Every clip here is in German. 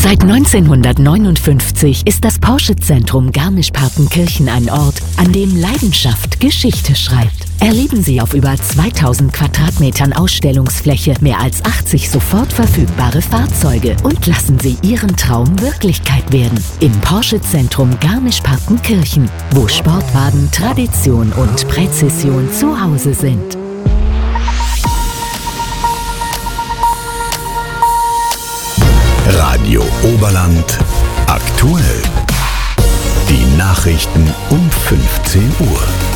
Seit 1959 ist das Porsche-Zentrum Garmisch-Partenkirchen ein Ort, an dem Leidenschaft Geschichte schreibt. Erleben Sie auf über 2000 Quadratmetern Ausstellungsfläche mehr als 80 sofort verfügbare Fahrzeuge und lassen Sie Ihren Traum Wirklichkeit werden. Im Porsche-Zentrum Garmisch-Partenkirchen, wo Sportwagen, Tradition und Präzision zu Hause sind. Radio Oberland aktuell. Die Nachrichten um 15 Uhr.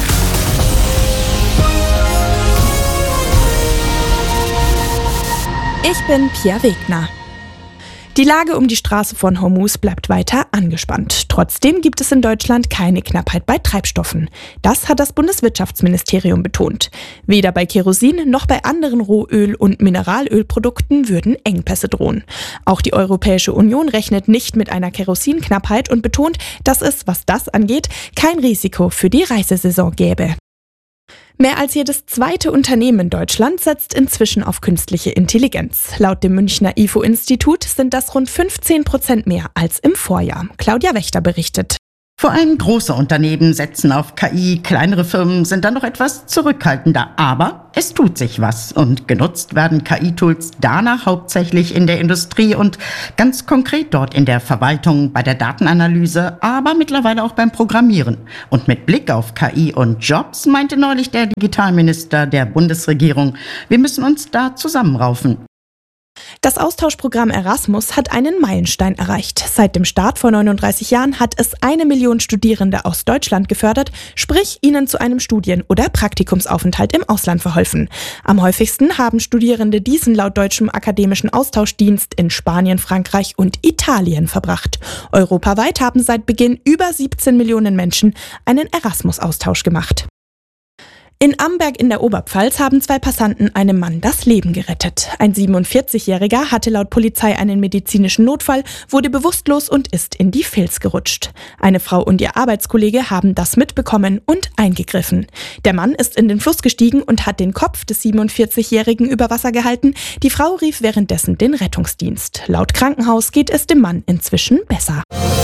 Ich bin Pia Wegner. Die Lage um die Straße von Hormuz bleibt weiter angespannt. Trotzdem gibt es in Deutschland keine Knappheit bei Treibstoffen. Das hat das Bundeswirtschaftsministerium betont. Weder bei Kerosin noch bei anderen Rohöl- und Mineralölprodukten würden Engpässe drohen. Auch die Europäische Union rechnet nicht mit einer Kerosinknappheit und betont, dass es, was das angeht, kein Risiko für die Reisesaison gäbe. Mehr als jedes zweite Unternehmen in Deutschland setzt inzwischen auf künstliche Intelligenz. Laut dem Münchner IFO-Institut sind das rund 15% mehr als im Vorjahr. Claudia Wächter berichtet. Vor allem große Unternehmen setzen auf KI, kleinere Firmen sind dann noch etwas zurückhaltender. Aber es tut sich was und genutzt werden KI-Tools danach hauptsächlich in der Industrie und ganz konkret dort in der Verwaltung, bei der Datenanalyse, aber mittlerweile auch beim Programmieren. Und mit Blick auf KI und Jobs meinte neulich der Digitalminister der Bundesregierung, wir müssen uns da zusammenraufen. Das Austauschprogramm Erasmus hat einen Meilenstein erreicht. Seit dem Start vor 39 Jahren hat es 1 Million Studierende aus Deutschland gefördert, sprich ihnen zu einem Studien- oder Praktikumsaufenthalt im Ausland verholfen. Am häufigsten haben Studierende diesen laut deutschem akademischen Austauschdienst in Spanien, Frankreich und Italien verbracht. Europaweit haben seit Beginn über 17 Millionen Menschen einen Erasmus-Austausch gemacht. In Amberg in der Oberpfalz haben 2 Passanten einem Mann das Leben gerettet. Ein 47-Jähriger hatte laut Polizei einen medizinischen Notfall, wurde bewusstlos und ist in die Vils gerutscht. Eine Frau und ihr Arbeitskollege haben das mitbekommen und eingegriffen. Der Mann ist in den Fluss gestiegen und hat den Kopf des 47-Jährigen über Wasser gehalten. Die Frau rief währenddessen den Rettungsdienst. Laut Krankenhaus geht es dem Mann inzwischen besser.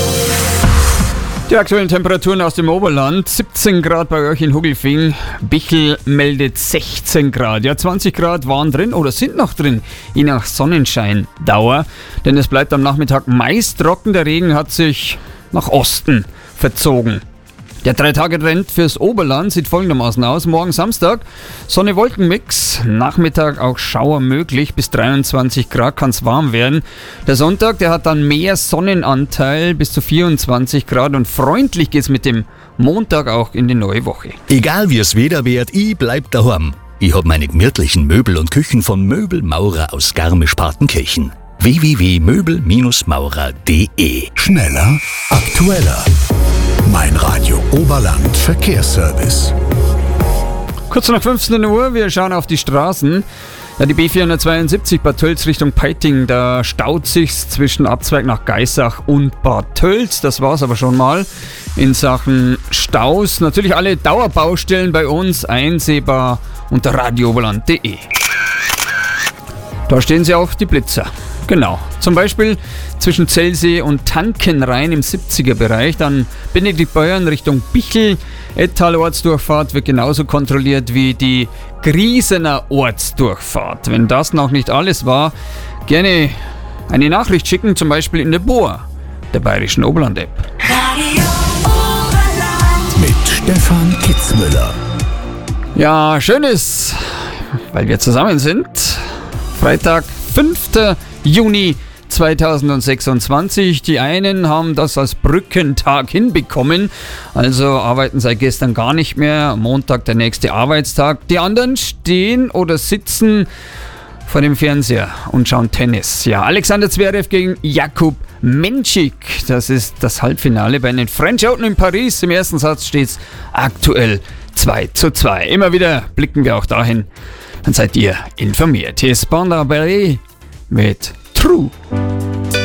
Die aktuellen Temperaturen aus dem Oberland, 17 Grad bei euch in Huggelfing, Bichl meldet 16 Grad. Ja, 20 Grad waren drin oder sind noch drin, je nach Sonnenscheindauer, denn es bleibt am Nachmittag meist trocken, der Regen hat sich nach Osten verzogen. Der 3-Tage-Trend fürs Oberland sieht folgendermaßen aus. Morgen Samstag, Sonne-Wolken-Mix, Nachmittag auch Schauer möglich, bis 23 Grad kann es warm werden. Der Sonntag, der hat dann mehr Sonnenanteil, bis zu 24 Grad und freundlich geht's mit dem Montag auch in die neue Woche. Egal wie es Wetter wird, ich bleib daheim. Ich hab meine gemütlichen Möbel und Küchen von Möbelmaurer aus Garmisch-Partenkirchen. www.möbelmaurer.de. Schneller, aktueller. Mein Radio Oberland Verkehrsservice. Kurz nach 15 Uhr, wir schauen auf die Straßen. Ja, die B472 Bad Tölz Richtung Peiting, da staut sich's zwischen Abzweig nach Geissach und Bad Tölz. Das war's aber schon mal in Sachen Staus. Natürlich alle Dauerbaustellen bei uns einsehbar unter radiooberland.de. Da stehen sie auch, die Blitzer. Genau, zum Beispiel zwischen Zellsee und Tankenrhein im 70er-Bereich, dann Benediktbeuern Richtung Bichl. Ettal Ortsdurchfahrt wird genauso kontrolliert wie die Griesener Ortsdurchfahrt. Wenn das noch nicht alles war, gerne eine Nachricht schicken, zum Beispiel in der BOA, der Bayerischen Oberland-App. Radio Oberland mit Stefan Kitzmüller. Ja, schön ist, weil wir zusammen sind. Freitag, 5. Juni 2026. Die einen haben das als Brückentag hinbekommen, also arbeiten seit gestern gar nicht mehr. Montag der nächste Arbeitstag. Die anderen stehen oder sitzen vor dem Fernseher und schauen Tennis. Ja, Alexander Zverev gegen Jakub Menchik. Das ist das Halbfinale bei den French Open in Paris. Im ersten Satz steht es aktuell 2:2. Immer wieder blicken wir auch dahin. Dann seid ihr informiert. Hier ist Banda Ballet mit True.